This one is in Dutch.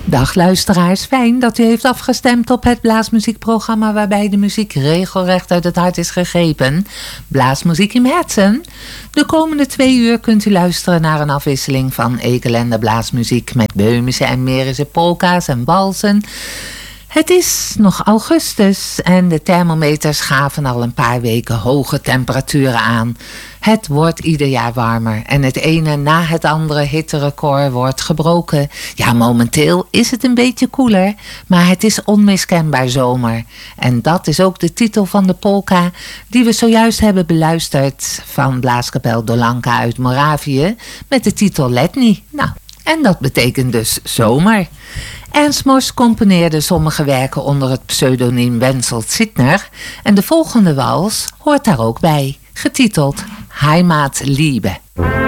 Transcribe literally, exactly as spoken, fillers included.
Dag luisteraars, fijn dat u heeft afgestemd op het blaasmuziekprogramma waarbij de muziek regelrecht uit het hart is gegrepen. Blaasmuziek im Herzen. De komende twee uur kunt u luisteren naar een afwisseling van ekelende blaasmuziek met Böhmische en Mährische polka's en walsen. Het is nog augustus en de thermometers gaven al een paar weken hoge temperaturen aan. Het wordt ieder jaar warmer en het ene na het andere hitterecord wordt gebroken. Ja, momenteel is het een beetje koeler, maar het is onmiskenbaar zomer. En dat is ook de titel van de polka die we zojuist hebben beluisterd van Blaaskapel Dolanka uit Moravië met de titel Letni. Nou, en dat betekent dus zomer. Ernst Mors componeerde sommige werken onder het pseudoniem Wenzel Zitner en de volgende wals hoort daar ook bij, getiteld Heimatliebe.